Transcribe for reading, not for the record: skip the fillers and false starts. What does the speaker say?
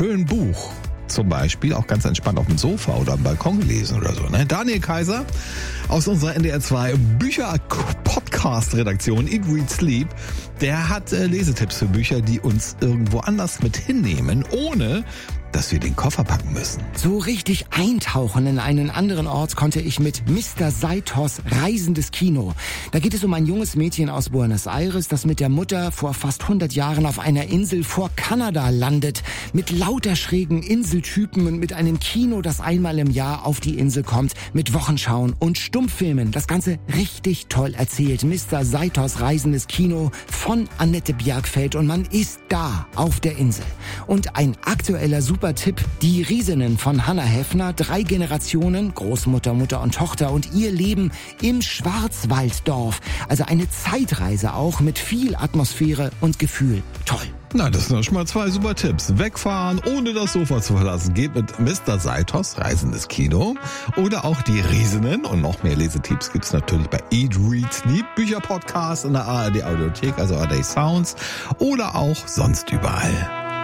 schönen Buch zum Beispiel auch ganz entspannt auf dem Sofa oder am Balkon lesen oder so. Ne? Daniel Kaiser aus unserer NDR 2 Bücher-Podcast-Redaktion Eat, Read, Sleep, der hat Lesetipps für Bücher, die uns irgendwo anders mit hinnehmen, ohne dass wir den Koffer packen müssen. So richtig eintauchen in einen anderen Ort konnte ich mit Mr. Saitos Reisendes Kino. Da geht es um ein junges Mädchen aus Buenos Aires, das mit der Mutter vor fast 100 Jahren auf einer Insel vor Kanada landet. Mit lauter schrägen Inseltypen und mit einem Kino, das einmal im Jahr auf die Insel kommt. Mit Wochenschauen und Stummfilmen. Das Ganze richtig toll erzählt. Mr. Saitos Reisendes Kino von Annette Bjergfeld. Und man ist da auf der Insel. Und ein aktueller Super Tipp, die Riesinnen von Hannah Heffner, 3 Generationen, Großmutter, Mutter und Tochter und ihr Leben im Schwarzwalddorf. Also eine Zeitreise auch mit viel Atmosphäre und Gefühl. Toll. Na, das sind doch schon mal 2 super Tipps. Wegfahren, ohne das Sofa zu verlassen, geht mit Mr. Saitos Reisendes Kino. Oder auch die Riesinnen. Und noch mehr Lesetipps gibt's natürlich bei Eat, Read, Sleep, Bücherpodcast in der ARD Audiothek, also ARD Sounds. Oder auch sonst überall.